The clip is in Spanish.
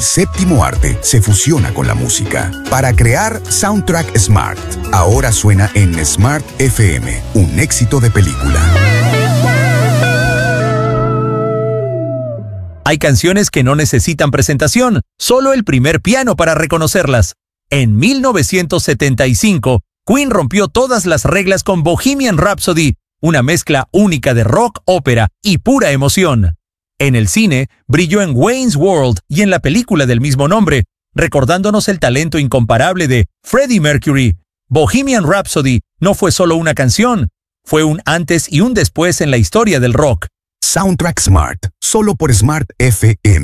el séptimo arte se fusiona con la música para crear Soundtrack Smart. Ahora suena en Smart FM, un éxito de película. Hay canciones que no necesitan presentación, solo el primer piano para reconocerlas. En 1975, Queen rompió todas las reglas con Bohemian Rhapsody, una mezcla única de rock, ópera y pura emoción. En el cine, brilló en Wayne's World y en la película del mismo nombre, recordándonos el talento incomparable de Freddie Mercury. Bohemian Rhapsody no fue solo una canción, fue un antes y un después en la historia del rock. Soundtrack Smart, solo por Smart FM.